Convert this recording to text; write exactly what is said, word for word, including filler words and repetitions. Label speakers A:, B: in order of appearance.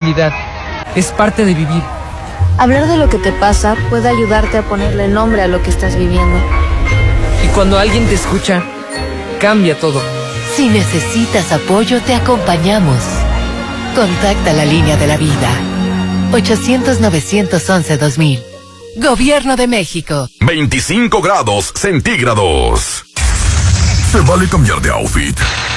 A: normalidad. Es parte de vivir.
B: Hablar de lo que te pasa puede ayudarte a ponerle nombre a lo que estás viviendo.
A: Y cuando alguien te escucha, cambia todo.
C: Si necesitas apoyo, te acompañamos. Contacta la línea de la vida. ochocientos, novecientos once, dos mil. Gobierno de México.
D: veinticinco grados centígrados. Se vale cambiar de outfit.